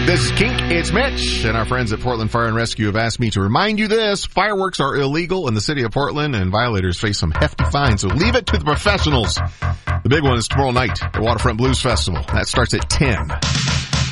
This is Kink, it's Mitch, and our friends at Portland Fire and Rescue have asked me to remind you this. Fireworks are illegal in the city of Portland, and violators face some hefty fines, so leave it to the professionals. The big one is tomorrow night at Waterfront Blues Festival. That starts at 10.